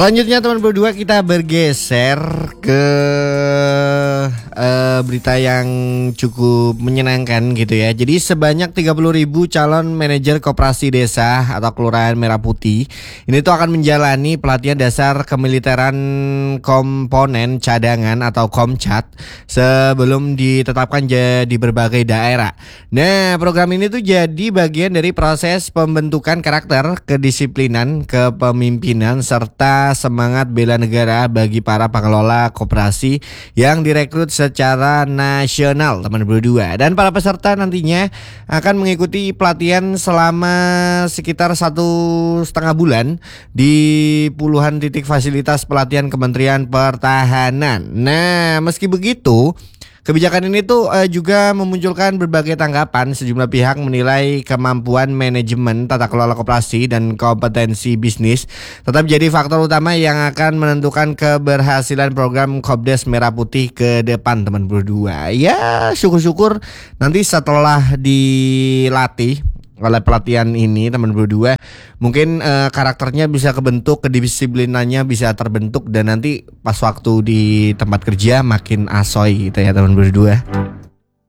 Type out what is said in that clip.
Selanjutnya teman berdua kita bergeser ke berita yang cukup menyenangkan gitu ya. Jadi sebanyak 30.000 calon manajer koperasi desa atau kelurahan Merah Putih ini tuh akan menjalani pelatihan dasar kemiliteran komponen cadangan atau Komcat sebelum ditetapkan di berbagai daerah. Nah, program ini tuh jadi bagian dari proses pembentukan karakter, kedisiplinan, kepemimpinan serta semangat bela negara bagi para pengelola koperasi yang direkrut secara nasional, teman berdua. Dan para peserta nantinya akan mengikuti pelatihan selama sekitar 1,5 bulan di puluhan titik fasilitas pelatihan Kementerian Pertahanan. Nah, meski begitu, kebijakan ini tuh juga memunculkan berbagai tanggapan. Sejumlah pihak menilai kemampuan manajemen, tata kelola koperasi, dan kompetensi bisnis tetap jadi faktor utama yang akan menentukan keberhasilan program Kopdes Merah Putih ke depan, teman berdua. Ya, syukur-syukur nanti setelah dilatih oleh pelatihan ini, teman berdua, mungkin karakternya bisa kebentuk, kedisiplinannya bisa terbentuk, dan nanti pas waktu di tempat kerja makin asoy gitu ya, teman berdua.